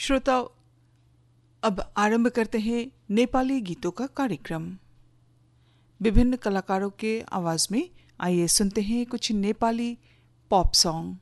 श्रोताओ, अब आरंभ करते हैं नेपाली गीतों का कार्यक्रम। विभिन्न कलाकारों के आवाज में आइए सुनते हैं कुछ नेपाली पॉप सॉन्ग।